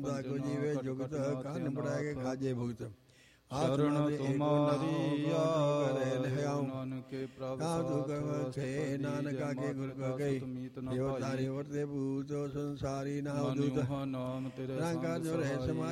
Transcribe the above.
ਬੰਦਾ ਕੋ ਜੀਵੇ ਜੁਗਤ ਕੰਨ ਬੜਾ ਕੇ ਖਾਜੇ ਭੁਗਤ ਸ਼ਰਨ ਤੁਮਾਰੀ ਕਰੇ ਲਿਆਉ ਨਾਨਕੇ ਪ੍ਰਭ ਸਾਧੂ ਕਹੇ ਨਾਨਕਾ ਕੇ ਗੁਰ ਕਹੇ ਜੋ ਤਾਰੇ ਵਰਤੇ ਭੂਤ ਸੰਸਾਰੀ ਨਾਮ ਦੂਤ ਨਾਮ ਤੇਰੇ ਰੰਗਾ ਜੋ ਰਹਿ ਸਮਾਏ